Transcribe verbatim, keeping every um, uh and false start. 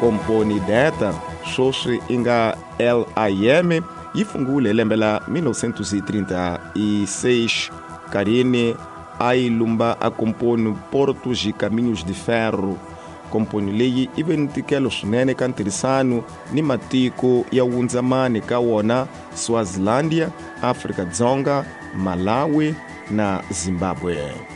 komponi deta sweswi i nga L I M yi fungule lembe la mil novecentos e trinta e seis. Carine a yi lumba a komponi portos e caminhos de ferro. Komponi leyi i ve ni ntikelo swinene ka ntirhisano ni matiko ya wundzamani ka wona Swazilandia, Afrika-Dzonga, Malawi na Zimbabwe.